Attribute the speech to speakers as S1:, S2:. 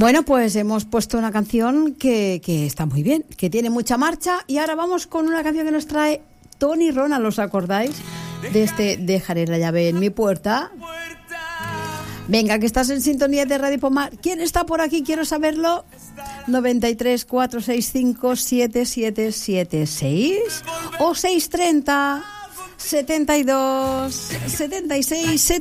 S1: Bueno, pues hemos puesto una canción que está muy bien, que tiene mucha marcha, y ahora vamos con una canción que nos trae Tony Ronald, ¿os acordáis? De este Dejaré la llave en mi puerta. Venga, que estás en sintonía de Radio Pomar. ¿Quién está por aquí? Quiero saberlo. 93 465 7776 o 630 72 76